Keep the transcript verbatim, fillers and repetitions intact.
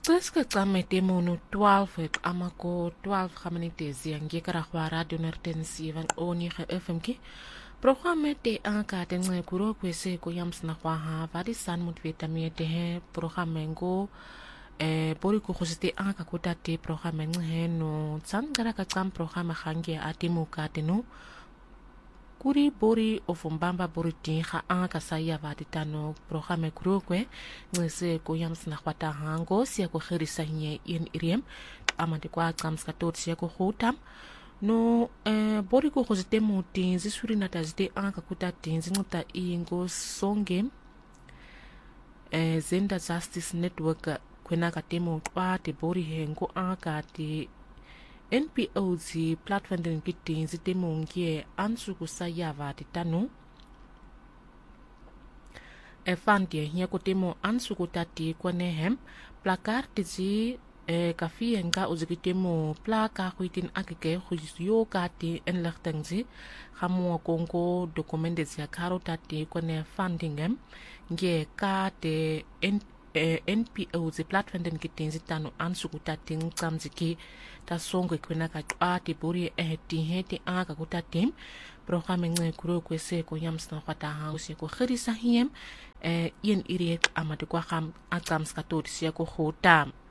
Qiska qame temunu twaalf ek amako twaalf gaminitezi yangekaragwa radio nertensivan onige F M ki. Programme te anka te ngai kuro kwese ko yamsna kwa ha vadi san mut vitamie te he programme ngo eh bori ko khosite anka kota te programme ngai no tsangara ka tsam programme khange atimu ka te no kuri bori ofumbamba bori tinga anka saya vadi tano programme kuro kwe ngese ko yamsna kwata hango sia ko khirisa nye in iriem amante kwa tsam ska tot sia ko khotam no eh bori ko khosite muti zisuri na tazite anka kuta tinzi ngota ingo songe eh Zenda Justice Network kwena katemo kwa te bori hengo anka te N P O zi platform den kitinzi temo ngie ansu kusaya vati tanu e fandie nye kotemo ansu kutati kwane hem plakar tizi e kafi nga uzikitemo plaka huitin akike huyo kati enlechtenzi hamu kongo dokumende zia karo tati kwane fundingem nge kate N P O zi platform den kitinzi tanu ansu kutati ngamziki ta songo kwena ka ati buri ehti heti aka kutatim programme ngai kuro kwese ko yamsna kwata ha usi ko khirisa hiem eh yen iriek amade kwa kham akam skatot sia ko khotam